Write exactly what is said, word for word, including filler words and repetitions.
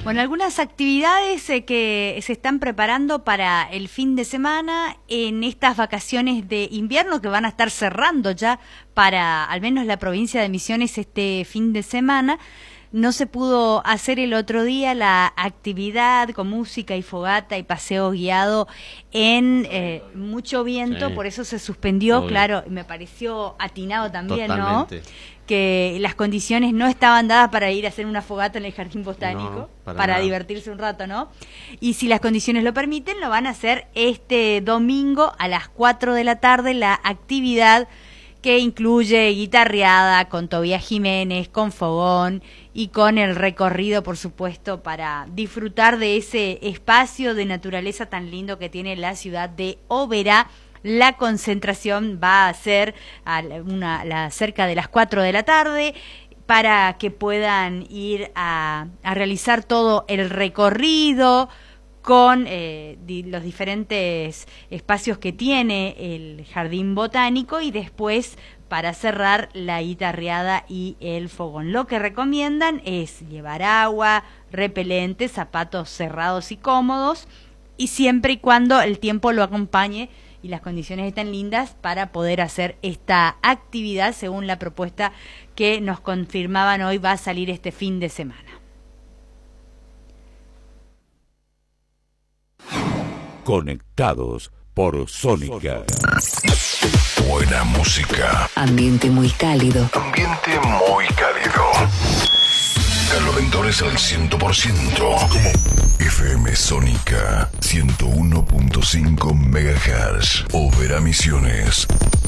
Bueno, algunas actividades eh, que se están preparando para el fin de semana en estas vacaciones de invierno que van a estar cerrando ya para al menos la provincia de Misiones este fin de semana. No se pudo hacer el otro día la actividad con música y fogata y paseo guiado en eh, mucho viento, sí. Por eso se suspendió, Obvio. Claro, me pareció atinado también, Totalmente. ¿No? Que las condiciones no estaban dadas para ir a hacer una fogata en el Jardín Botánico, no, para, para divertirse un rato, ¿no? Y si las condiciones lo permiten, lo van a hacer este domingo a las cuatro de la tarde, la actividad que incluye guitarreada con Tobías Jiménez, con fogón y con el recorrido, por supuesto, para disfrutar de ese espacio de naturaleza tan lindo que tiene la ciudad de Oberá. La concentración va a ser a una, la, cerca de las cuatro de la tarde para que puedan ir a, a realizar todo el recorrido con eh, di, los diferentes espacios que tiene el Jardín Botánico y después para cerrar la guitarreada y el fogón. Lo que recomiendan es llevar agua, repelente, zapatos cerrados y cómodos y siempre y cuando el tiempo lo acompañe y las condiciones están lindas para poder hacer esta actividad según la propuesta que nos confirmaban hoy va a salir este fin de semana. Conectados por Sónica. Buena música. Ambiente muy cálido. Ambiente muy cálido. Calorentores al cien por ciento. F M Sónica ciento uno punto cinco megahertz. Oberá Misiones.